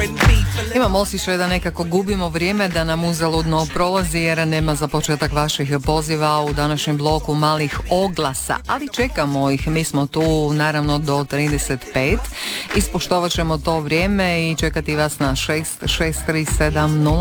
Imam osjećaj da nekako gubimo vrijeme, da nam uzaludno prolazi jer nema za početak vaših poziva u današnjem bloku malih oglasa, ali čekamo ih, mi smo tu naravno do 35, ispoštovat ćemo to vrijeme i čekati vas na 66370